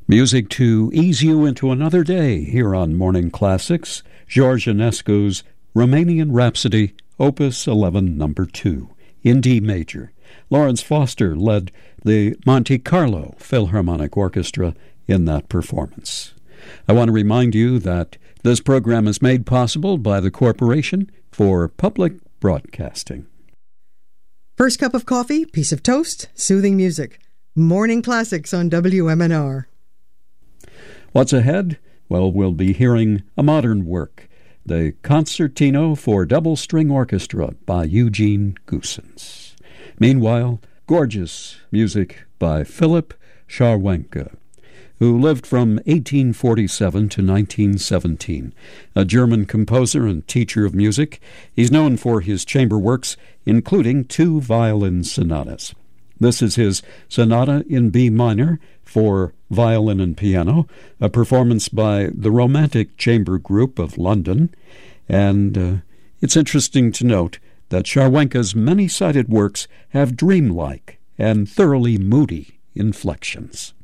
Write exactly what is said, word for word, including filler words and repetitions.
Music to ease you into another day here on Morning Classics, George Enescu's Romanian Rhapsody, Opus eleven, number two, in D major. Lawrence Foster led the Monte Carlo Philharmonic Orchestra in that performance. I want to remind you that this program is made possible by the Corporation for Public Broadcasting. First cup of coffee, piece of toast, soothing music. Morning Classics on W M N R. What's ahead? Well, we'll be hearing a modern work, the Concertino for Double String Orchestra by Eugene Goossens. Meanwhile, gorgeous music by Philip Scharwenka, who lived from eighteen forty-seven to nineteen seventeen. A German composer and teacher of music, he's known for his chamber works, including two violin sonatas. This is his Sonata in B minor for violin and piano, a performance by the Romantic Chamber Group of London. And uh, it's interesting to note that Scharwenka's many-sided works have dreamlike and thoroughly moody inflections.